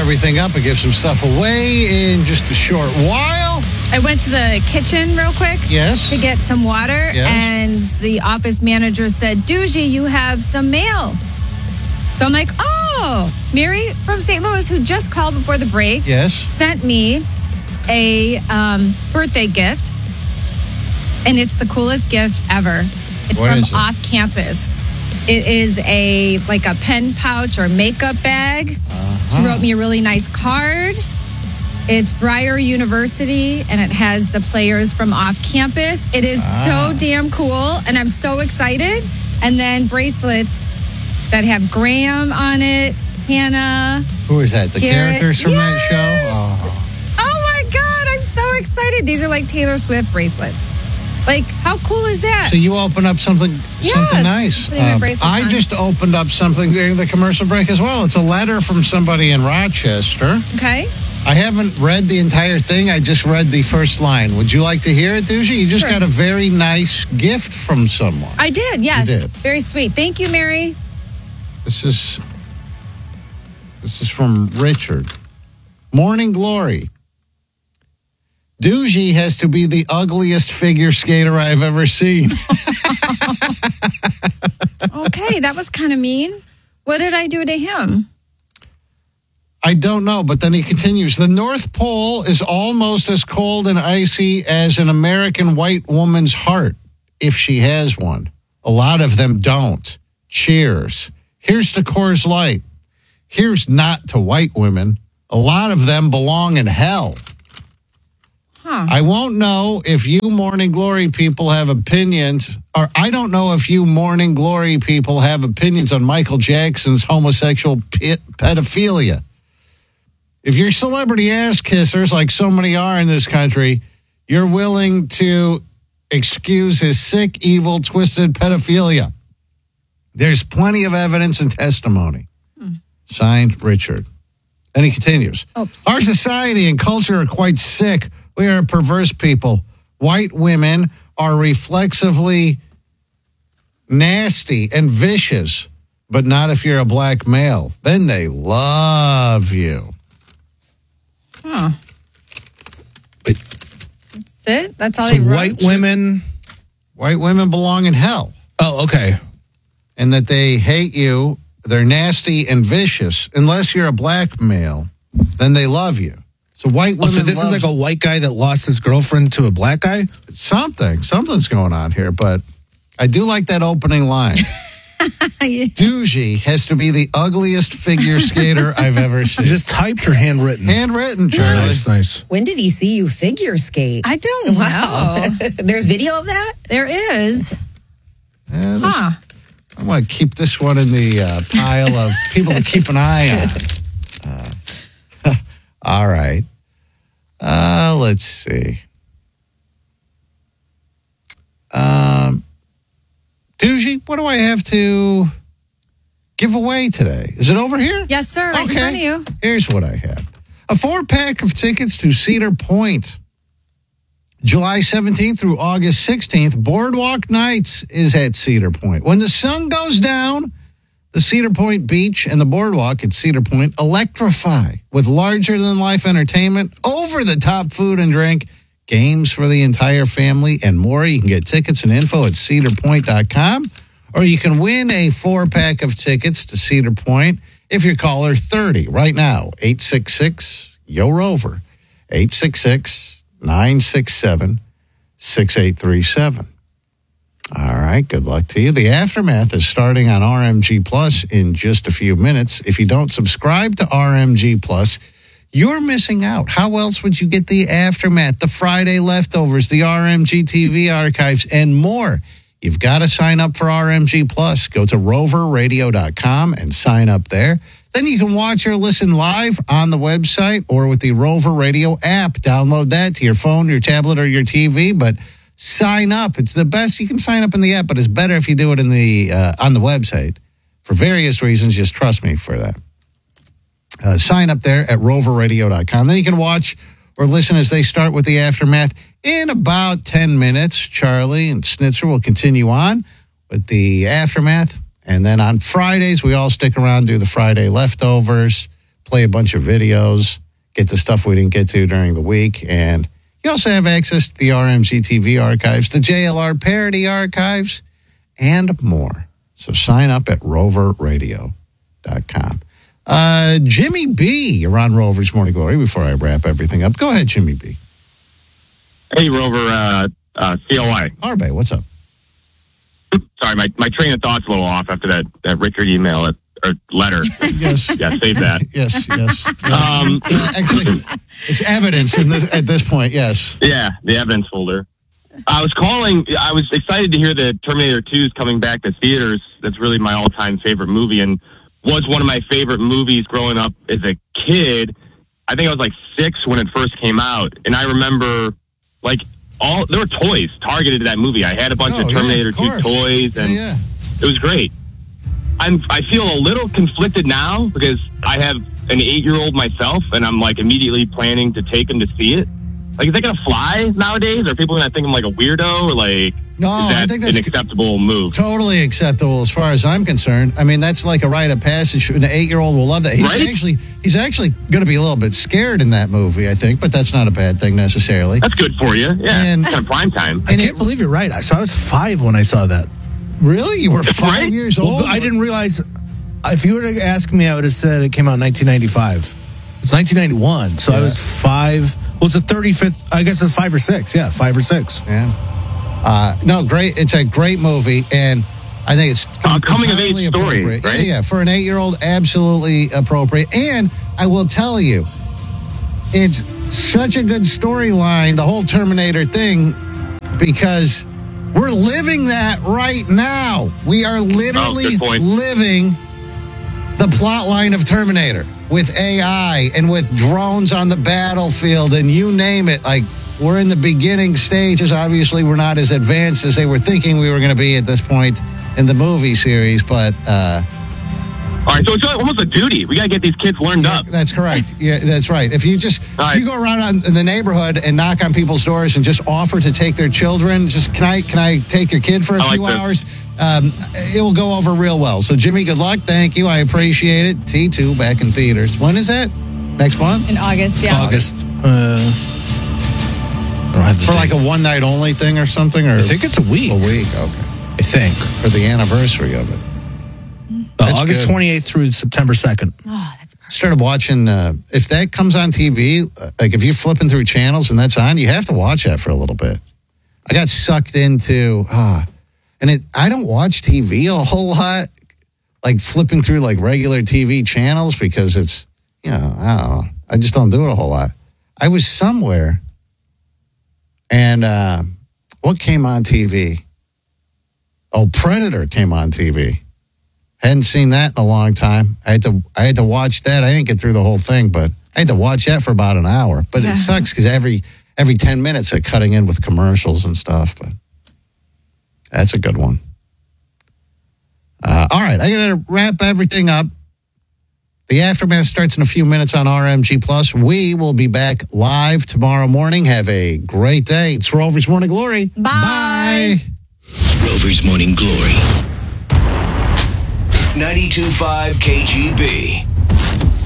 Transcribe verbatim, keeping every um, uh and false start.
everything up and give some stuff away in just a short while. I went to the kitchen real quick. Yes. To get some water. Yes. And the office manager said, Doogie, you have some mail. So I'm like, oh, Mary from Saint Louis, who just called before the break, yes, sent me a um, birthday gift. And it's the coolest gift ever. It's What from is it? Off Campus. It is a like a pen pouch or makeup bag. Uh-huh. She wrote me a really nice card. It's Breyer University, and it has the players from Off Campus. It is Ah. so damn cool, and I'm so excited. And then bracelets that have Graham on it, Hannah. Who is that? The Garrett. characters from Yes! that show? Oh. Oh my God, I'm so excited. These are like Taylor Swift bracelets. Like, how cool is that? So you open up something Yes. something nice. Putting my Um, bracelets I on. just opened up something during the commercial break as well. It's a letter from somebody in Rochester. Okay. I haven't read the entire thing. I just read the first line. Would you like to hear it, Doogie? You just Sure. got a very nice gift from someone. I did, yes. You did. Very sweet. Thank you, Mary. This is this is from Richard. Morning Glory. Doogie has to be the ugliest figure skater I've ever seen. Okay, that was kind of mean. What did I do to him? I don't know, but then he continues. The North Pole is almost as cold and icy as an American white woman's heart, if she has one. A lot of them don't. Cheers. Here's to Coors Light. Here's not to white women. A lot of them belong in hell. Huh. I won't know if you Morning Glory people have opinions, or I don't know if you Morning Glory people have opinions on Michael Jackson's homosexual pe- pedophilia. If you're celebrity ass kissers, like so many are in this country, you're willing to excuse his sick, evil, twisted pedophilia. There's plenty of evidence and testimony. Hmm. Signed, Richard. And he continues. Oops. Our society and culture are quite sick. We are perverse people. White women are reflexively nasty and vicious, but not if you're a black male. Then they love you. Huh. Wait. That's it? That's all So he wrote? white women. White women belong in hell, Oh, okay. and that they hate you. They're nasty and vicious. Unless you're a black male, then they love you. So white Oh, women so this loves- is like a white guy that lost his girlfriend to a black guy? something. Something's going on here, but I do like that opening line. Doogie has to be the ugliest figure skater I've ever seen. Is this typed or handwritten? Handwritten, Charlie. Nice, nice. When did he see you figure skate? I don't Wow. know. There's video of that? There is. Yeah, this- Huh. I want to keep this one in the uh, pile of people to keep an eye on. Uh, all right. Uh, let's see. Um, Doogie, what do I have to give away today? Is it over here? Yes, sir. Right in front of you. Here's what I have. A four-pack of tickets to Cedar Point. July seventeenth through August sixteenth, Boardwalk Nights is at Cedar Point. When the sun goes down, the Cedar Point Beach and the boardwalk at Cedar Point electrify with larger-than-life entertainment, over-the-top food and drink, games for the entire family, and more. You can get tickets and info at cedar point dot com, or you can win a four-pack of tickets to Cedar Point if you're caller thirty right now, eight six six, Y O ROVER, eight six six, nine six seven, six eight three seven. All right, good luck to you. The Aftermath is starting on R M G Plus in just a few minutes. If you don't subscribe to R M G Plus, you're missing out. How else would you get the Aftermath, the Friday leftovers, the R M G T V archives, and more? You've got to sign up for R M G Plus. Go to rover radio dot com and sign up there. Then you can watch or listen live on the website or with the Rover Radio app. Download that to your phone, your tablet, or your T V, but sign up. It's the best. You can sign up in the app, but it's better if you do it in the uh, on the website. For various reasons, just trust me for that. Uh, sign up there at rover radio dot com. Then you can watch or listen as they start with the Aftermath in about ten minutes. Charlie and Snitzer will continue on with the Aftermath. And then on Fridays, we all stick around, do the Friday leftovers, play a bunch of videos, get the stuff we didn't get to during the week, and you also have access to the R M G T V archives, the J L R parody archives, and more. So sign up at rover radio dot com. Uh, Jimmy B, you're on Rover's Morning Glory before I wrap everything up. Go ahead, Jimmy B. Hey, Rover, uh, uh, C O I. Arbe, what's up? Sorry, my, my train of thought's a little off after that, that Rickard email or letter. Yes. Yeah, save that. Yes, yes. Um, Uh, Actually, it's evidence in this, at this point, yes. Yeah, the evidence folder. I was calling, I was excited to hear that Terminator two is coming back to theaters. That's really my all-time favorite movie and was one of my favorite movies growing up as a kid. I think I was like six when it first came out. And I remember, like, all there were toys targeted to that movie. I had a bunch Oh, of yeah, Terminator of two course. toys, and Yeah, yeah. it was great. I'm, I feel a little conflicted now because I have an eight-year-old myself, and I'm, like, immediately planning to take him to see it. Like, is that going to fly nowadays? Are people going to think I'm, like, a weirdo? Or, like, No, is I that think that's an acceptable move? totally acceptable as far as I'm concerned. I mean, that's like a rite of passage. An eight-year-old will love that. He's Right? actually he's actually going to be a little bit scared in that movie, I think, but that's not a bad thing necessarily. That's good for you. Yeah, And- kind of prime time. I And can't it- believe you're right. I saw I was five when I saw that. Really? You were five Right? years Well, old? I didn't realize. If you were to ask me, I would have said it came out in nineteen ninety-five. It's nineteen ninety-one, so I Yeah. was five. Well, it's the thirty-fifth. I guess it's five or six. Yeah, five or six. Yeah. Uh, no, great. It's a great movie, and I think it's A coming-of-age entirely story, appropriate. right? Yeah, yeah, for an eight-year-old, absolutely appropriate. And I will tell you, it's such a good storyline, the whole Terminator thing, because we're living that right now. We are literally Oh, good point. living the plot line of Terminator with A I and with drones on the battlefield and you name it. Like, we're in the beginning stages. Obviously, we're not as advanced as they were thinking we were going to be at this point in the movie series, but uh, All right, so it's almost a duty. We got to get these kids learned up. that's correct. Yeah, that's right. If you just All if right. you go around on, in the neighborhood and knock on people's doors and just offer to take their children, just can I can I take your kid for a I like few this. hours? Um, it will go over real well. So, Jimmy, good luck. Thank you. I appreciate it. T two back in theaters. When is that? Next month? In August, yeah. August. Uh, I don't have the For like date. a one night only thing or something? Or I think it's a week. a week. Okay. I think For the anniversary of it. uh, That's August good. twenty-eighth through September second. Oh, that's perfect. Started watching, uh, if that comes on T V, uh, like if you're flipping through channels and that's on, you have to watch that for a little bit. I got sucked into, ah, and it. I don't watch T V a whole lot, like flipping through like regular T V channels because it's, you know, I don't know. I just don't do it a whole lot. I was somewhere and uh, what came on T V? Oh, Predator came on T V. Hadn't seen that in a long time. I had to I had to watch that. I didn't get through the whole thing, but I had to watch that for about an hour. But Yeah. it sucks because every every ten minutes they're cutting in with commercials and stuff. But that's a good one. Uh, all right, I gotta wrap everything up. The aftermath starts in a few minutes on R M G Plus. We will be back live tomorrow morning. Have a great day. It's Rover's Morning Glory. Bye. Bye. Rover's Morning Glory. ninety-two point five K G B.